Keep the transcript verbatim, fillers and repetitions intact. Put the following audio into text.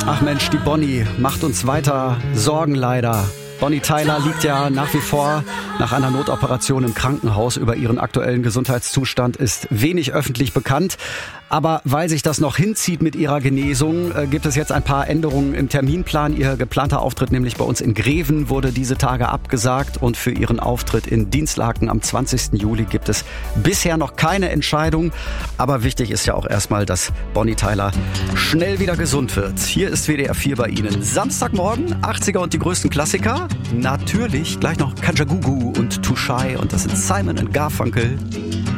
Ach Mensch, die Bonnie macht uns weiter Sorgen leider. Bonnie Tyler liegt ja nach wie vor nach einer Notoperation im Krankenhaus. Über ihren aktuellen Gesundheitszustand ist wenig öffentlich bekannt. Aber weil sich das noch hinzieht mit ihrer Genesung, äh, gibt es jetzt ein paar Änderungen im Terminplan. Ihr geplanter Auftritt nämlich bei uns in Greven wurde diese Tage abgesagt. Und für ihren Auftritt in Dinslaken am zwanzigsten Juli gibt es bisher noch keine Entscheidung. Aber wichtig ist ja auch erstmal, dass Bonnie Tyler schnell wieder gesund wird. Hier ist W D R vier bei Ihnen. Samstagmorgen, achtziger und die größten Klassiker. Natürlich gleich noch Kajagoogoo und Too Shy und das sind Simon and Garfunkel.